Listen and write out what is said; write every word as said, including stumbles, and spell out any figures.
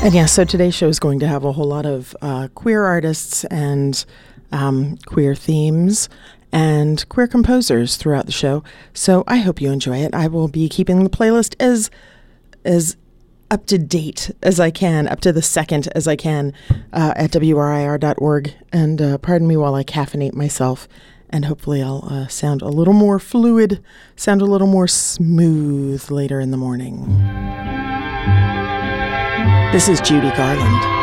And yeah, so today's show is going to have a whole lot of uh, queer artists and um, queer themes and queer composers throughout the show. So I hope you enjoy it. I will be keeping the playlist as as up to date as I can, up to the second as I can uh, at W R I R dot org. And uh, pardon me while I caffeinate myself. And hopefully I'll uh, sound a little more fluid, sound a little more smooth later in the morning. This is Judy Garland.